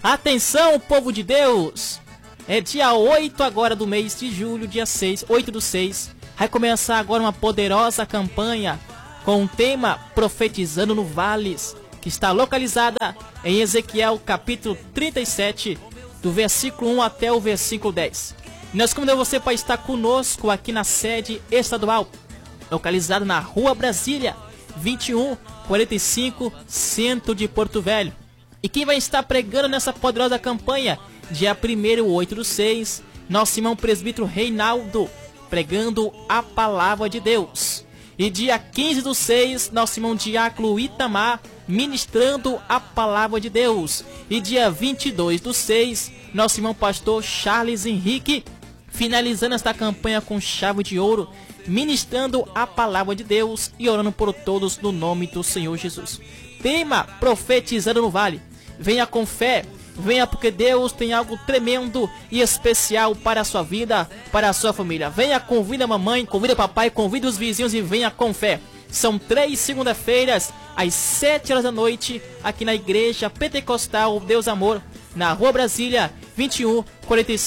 Atenção, povo de Deus! É dia 8 agora do mês de julho, dia 6, 8/6. Vai começar agora uma poderosa campanha com o tema Profetizando no Vales, que está localizada em Ezequiel capítulo 37, do versículo 1 até o versículo 10. Nós convidamos você para estar conosco aqui na sede estadual, localizada na Rua Brasília, 2145, centro de Porto Velho. E quem vai estar pregando nessa poderosa campanha? Dia 1º, 8/6, nosso irmão presbítero Reinaldo, pregando a palavra de Deus. E dia 15/6, nosso irmão diácono Itamar, ministrando a palavra de Deus. E dia 22/6, nosso irmão pastor Charles Henrique, finalizando esta campanha com chave de ouro, ministrando a palavra de Deus e orando por todos no nome do Senhor Jesus. Tema Profetizando no Vale. Venha com fé, venha porque Deus tem algo tremendo e especial para a sua vida, para a sua família. Venha, convida a mamãe, convida o papai, convida os vizinhos e venha com fé. São 3 segunda-feiras, às 7 horas da noite, aqui na Igreja Pentecostal Deus Amor, na Rua Brasília, 2145.